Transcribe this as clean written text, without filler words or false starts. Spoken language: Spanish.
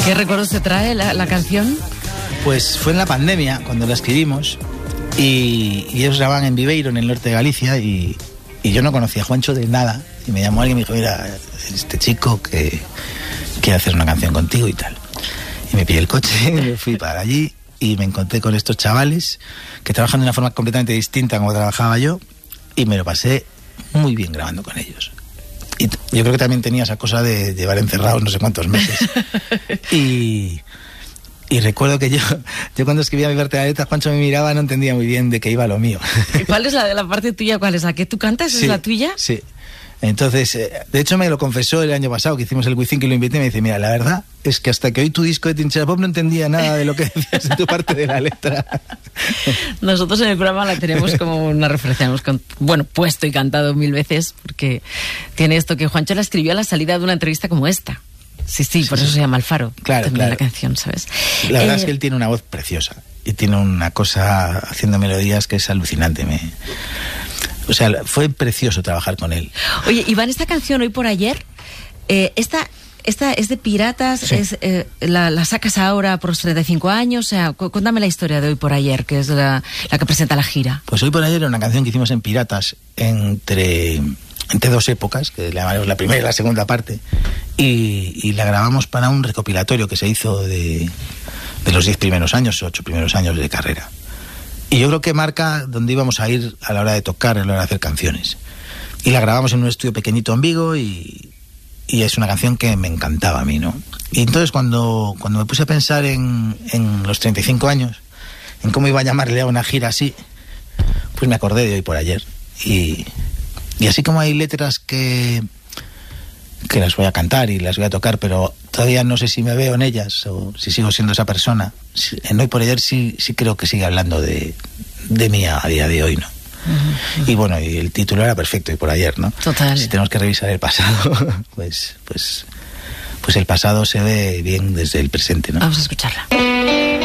¿Qué recuerdos te trae la canción? Pues fue en la pandemia cuando la escribimos y ellos grababan en Viveiro, en el norte de Galicia, y yo no conocía a Juancho de nada. Y me llamó alguien y me dijo, mira, este chico que quiere hacer una canción contigo y tal. Y me pillé el coche, me fui para allí y me encontré con estos chavales que trabajan de una forma completamente distinta a como trabajaba yo, y me lo pasé muy bien grabando con ellos. Y yo creo que también tenía esa cosa de llevar encerrados no sé cuántos meses. Y recuerdo que yo cuando escribía mi parte de la letra, Juancho me miraba, no entendía muy bien de qué iba lo mío. ¿Y cuál es la parte tuya? ¿Cuál es la que tú cantas? ¿Es la tuya? Sí. Entonces, de hecho me lo confesó el año pasado que hicimos el Wizzing, que lo invité, y me dice, mira, la verdad es que hasta que oí tu disco de Trinchera Pop no entendía nada de lo que decías en tu parte de la letra. Nosotros en el programa la tenemos como una referencia, hemos puesto y cantado 1000 veces, porque tiene esto que Juancho la escribió a la salida de una entrevista como esta. Sí, por eso se llama El Faro. Claro. La canción, ¿sabes? La verdad es que él tiene una voz preciosa y tiene una cosa haciendo melodías que es alucinante. O sea, fue precioso trabajar con él. Oye, Iván, esta canción Hoy por Ayer, esta es de Piratas, sí. La sacas ahora por los 35 años, o sea, cuéntame la historia de Hoy por Ayer, que es la que presenta la gira. Pues Hoy por Ayer era una canción que hicimos en Piratas entre dos épocas, que le llamaremos la primera y la segunda parte, y la grabamos para un recopilatorio que se hizo de los 10 primeros años, 8 primeros años de carrera. Y yo creo que marca dónde íbamos a ir a la hora de tocar, a la hora de hacer canciones. Y la grabamos en un estudio pequeñito en Vigo y es una canción que me encantaba a mí, ¿no? Y entonces cuando me puse a pensar en los 35 años, en cómo iba a llamarle a una gira así, pues me acordé de Hoy por Ayer. Y así como hay letras que las voy a cantar y las voy a tocar, pero todavía no sé si me veo en ellas o si sigo siendo esa persona, en Hoy por Ayer sí creo que sigue hablando de mí a día de hoy, ¿no? Uh-huh. Y bueno, y el título era perfecto, Hoy por Ayer, ¿no? Total. Si tenemos que revisar el pasado, pues el pasado se ve bien desde el presente, ¿no? Vamos a escucharla.